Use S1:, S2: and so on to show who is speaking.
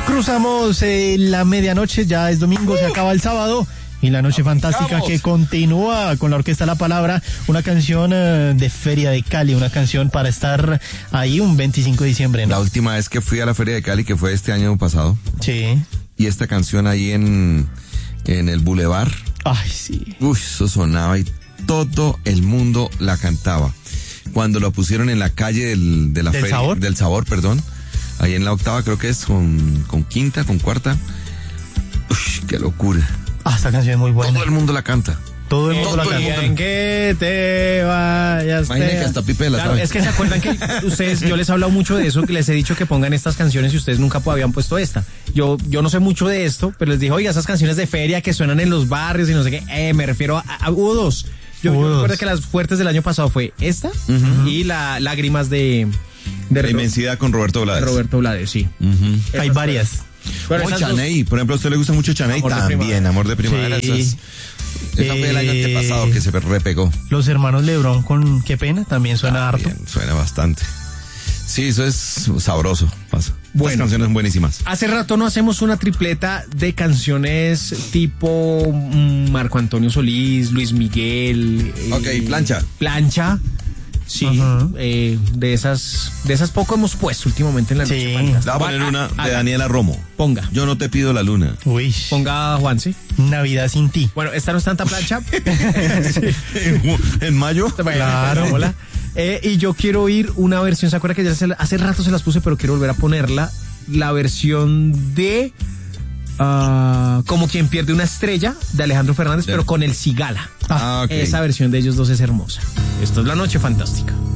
S1: Cruzamos la medianoche, ya es domingo, se acaba el sábado. Y la noche fantástica que continúa con la Orquesta La Palabra, una canción de Feria de Cali, una canción para estar ahí un 25 de diciembre, ¿no?
S2: La última vez que fui a la Feria de Cali, que fue este año pasado.
S1: Sí.
S2: Y esta canción ahí en el Boulevard.
S1: Ay, sí.
S2: Uy, eso sonaba y todo el mundo la cantaba. Cuando lo pusieron en la calle de la feria,
S1: Sabor?
S2: del Sabor, perdón. Ahí en la octava, creo que es con quinta, con cuarta. Uy, qué locura.
S1: Ah, esta canción es muy buena.
S2: Todo el mundo la canta.
S1: Todo el mundo la canta.
S3: En que te vayas.
S2: Imagínate que hasta Pipe la
S3: Claro,
S2: sabe.
S3: es que se acuerdan que ustedes, yo les he hablado mucho de eso, que les he dicho que pongan estas canciones y ustedes nunca habían puesto esta. Yo no sé mucho de esto, pero les dije, oiga, esas canciones de feria que suenan en los barrios y no sé qué, me refiero a hubo dos. Yo recuerdo que las fuertes del año pasado fue esta y la Lágrimas de
S2: La inmensidad con Roberto Blades.
S3: Roberto Blades, sí.
S1: Hay varias.
S3: Pero
S2: O
S3: esas
S2: Chaney, por ejemplo, a usted le gusta mucho Chaney
S3: Amor de
S2: también,
S3: Primavera.
S2: Amor de Primavera.
S1: Sí.
S2: Esa fue el año antepasado que se repegó.
S1: Los hermanos Lebrón con Qué Pena también suena harto.
S2: Bien, suena bastante. Sí, eso es sabroso. Pasa.
S3: Bueno.
S2: Estas canciones buenísimas.
S3: Hace rato no hacemos una tripleta de canciones tipo Marco Antonio Solís, Luis Miguel.
S2: Ok, plancha.
S3: Plancha. Sí, de esas poco hemos puesto últimamente en la noche.
S1: Sí.
S3: fantástica.
S2: Le voy a poner una de Daniela Romo.
S3: Ponga.
S2: Yo no te pido la luna.
S1: Uy.
S3: Ponga, Juanse.
S1: Navidad sin ti.
S3: Bueno, esta no es tanta plancha.
S2: ¿En mayo?
S1: Claro.
S3: Hola. Y yo quiero oír una versión, ¿se acuerda que ya hace rato se las puse, pero quiero volver a ponerla? La versión de Como quien pierde una estrella, de Alejandro Fernández, pero con el Cigala.
S2: Ah, ok.
S3: Esa versión de ellos dos es hermosa. Esto es La Noche Fantástica.